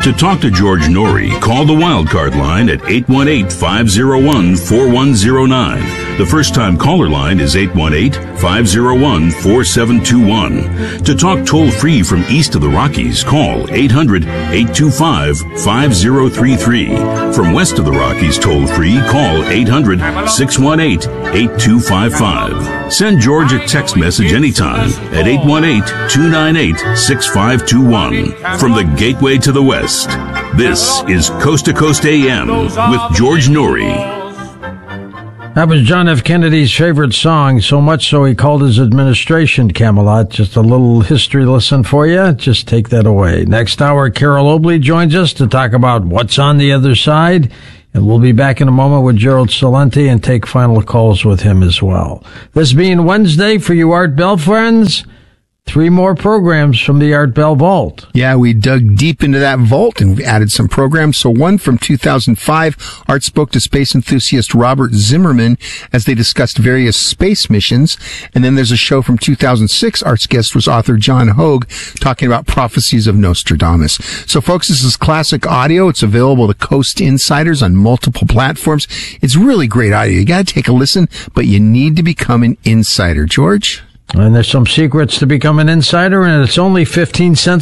To talk to George Norrie, call the Wildcard line at 818-501-4109. The first-time caller line is 818-501-4721. To talk toll-free from east of the Rockies, call 800-825-5033. From west of the Rockies toll-free, call 800-618-8255. Send George a text message anytime at 818-298-6521. From the Gateway to the West, this is Coast to Coast AM with George Norrie. That was John F. Kennedy's favorite song, so much so he called his administration Camelot. Just a little history lesson for you. Just take that away. Next hour, Carol Obley joins us to talk about what's on the other side. And we'll be back in a moment with Gerald Celente and take final calls with him as well. This being Wednesday for you Art Bell friends, 3 more programs from the Art Bell Vault. Yeah, we dug deep into that vault and we added some programs. So one from 2005, Art spoke to space enthusiast Robert Zimmerman as they discussed various space missions. And then there's a show from 2006. Art's guest was author John Hogue talking about prophecies of Nostradamus. So folks, this is classic audio. It's available to Coast Insiders on multiple platforms. It's really great audio. You got to take a listen, but you need to become an insider. George? And there's some secrets to become an insider, and it's only 15 cents